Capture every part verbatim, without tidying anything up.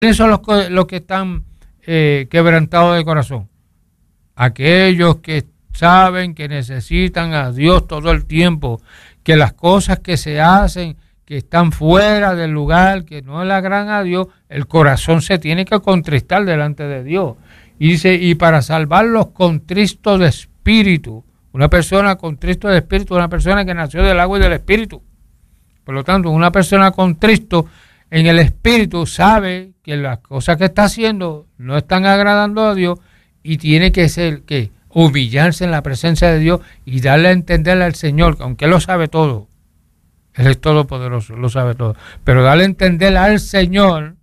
¿Quiénes son los, los que están eh, quebrantados de corazón? Aquellos que saben que necesitan a Dios todo el tiempo, que las cosas que se hacen, que están fuera del lugar, que no le agradan a Dios, el corazón se tiene que contristar delante de Dios. Y dice, y para salvar los contristos de espíritu, una persona contristo de espíritu, una persona que nació del agua y del espíritu. Por lo tanto, una persona contristo en el espíritu sabe que las cosas que está haciendo no están agradando a Dios y tiene que ser que humillarse en la presencia de Dios y darle a entender al Señor, que aunque Él lo sabe todo, Él es todopoderoso, lo sabe todo, pero darle a entender al Señor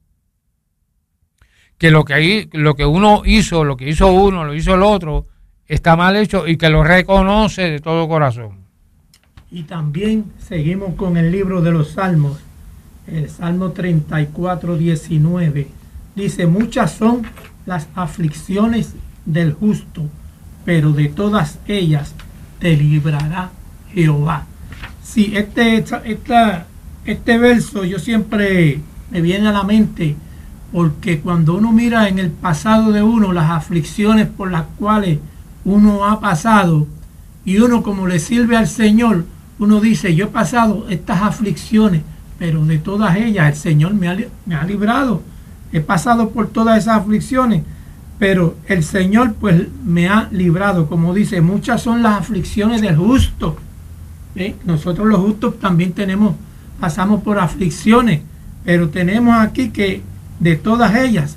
que lo que, lo que uno hizo, lo que hizo uno, lo hizo el otro, está mal hecho y que lo reconoce de todo corazón. Y también seguimos con el libro de los Salmos. El Salmo treinta y cuatro, diecinueve dice, muchas son las aflicciones del justo, pero de todas ellas te librará Jehová. Sí, este, esta, esta, este verso yo siempre me viene a la mente, porque cuando uno mira en el pasado de uno las aflicciones por las cuales uno ha pasado, y uno como le sirve al Señor, uno dice, yo he pasado estas aflicciones, pero de todas ellas el Señor me ha, me ha librado. He pasado por todas esas aflicciones, pero el Señor pues me ha librado. Como dice, muchas son las aflicciones del justo. ¿Eh? Nosotros los justos también tenemos, pasamos por aflicciones, pero tenemos aquí que de todas ellas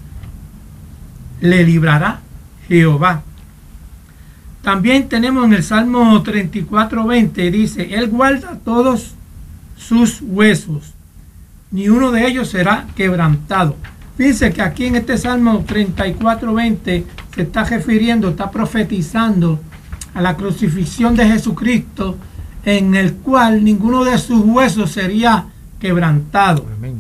le librará Jehová. También tenemos en el Salmo treinta y cuatro, veinte, dice, Él guarda todos sus huesos, ni uno de ellos será quebrantado. Fíjense que aquí en este Salmo treinta y cuatro, veinte se está refiriendo, está profetizando a la crucifixión de Jesucristo, en el cual ninguno de sus huesos sería quebrantado. Amén.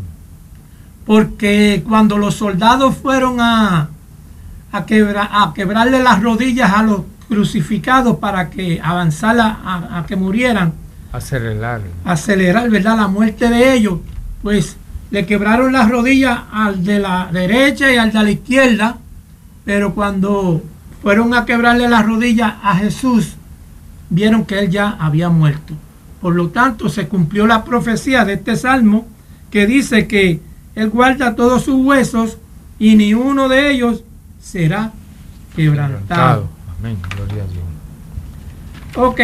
Porque cuando los soldados fueron a, a, quebra, a quebrarle las rodillas a los crucificados para que avanzara a, a que murieran, acelerar acelerar verdad la muerte de ellos, pues le quebraron las rodillas al de la derecha y al de la izquierda, pero cuando fueron a quebrarle las rodillas a Jesús, vieron que él ya había muerto. Por lo tanto, se cumplió la profecía de este salmo que dice que él guarda todos sus huesos y ni uno de ellos será quebrantado. Amén, gloria a Dios. Ok.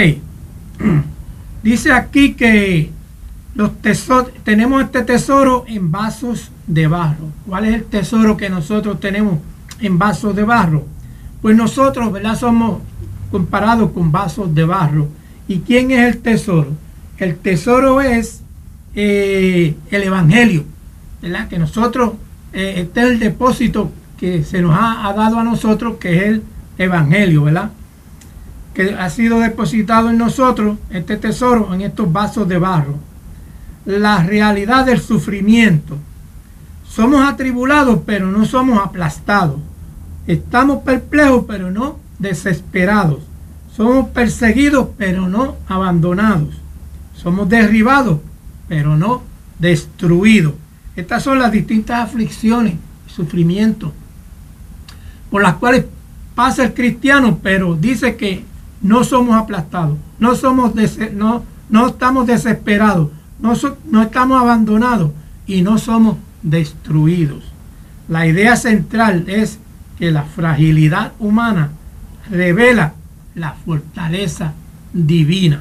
Dice aquí que los tesoros, tenemos este tesoro en vasos de barro. ¿Cuál es el tesoro que nosotros tenemos en vasos de barro? Pues nosotros, ¿verdad?, somos comparados con vasos de barro. ¿Y quién es el tesoro? El tesoro es eh, el Evangelio, ¿verdad? Que nosotros, eh, este es el depósito que se nos ha, ha dado a nosotros, que es el Evangelio, ¿verdad? Que ha sido depositado en nosotros, este tesoro, en estos vasos de barro. La realidad del sufrimiento. Somos atribulados, pero no somos aplastados. Estamos perplejos, pero no desesperados. Somos perseguidos, pero no abandonados. Somos derribados, pero no destruidos. Estas son las distintas aflicciones y sufrimientos por las cuales pasa el cristiano, pero dice que no somos aplastados, no, somos des- no, no estamos desesperados, no, so- no estamos abandonados y no somos destruidos. La idea central es que la fragilidad humana revela la fortaleza divina.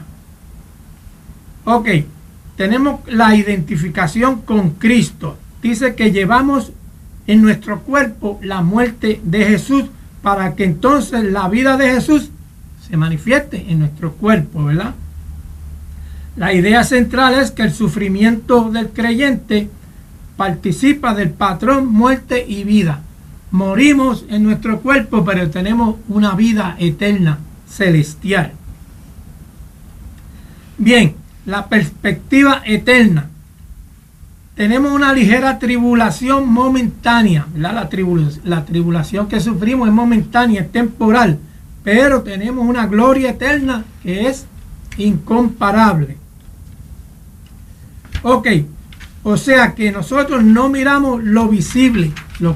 Ok, tenemos la identificación con Cristo. Dice que llevamos en nuestro cuerpo la muerte de Jesús para que entonces la vida de Jesús se manifieste en nuestro cuerpo, ¿verdad? La idea central es que el sufrimiento del creyente participa del patrón muerte y vida. Morimos en nuestro cuerpo, pero tenemos una vida eterna, celestial. Bien, la perspectiva eterna. Tenemos una ligera tribulación momentánea, ¿verdad? La tribulación, la tribulación que sufrimos es momentánea, es temporal, pero tenemos una gloria eterna que es incomparable. Ok, O sea que nosotros no miramos lo visible, lo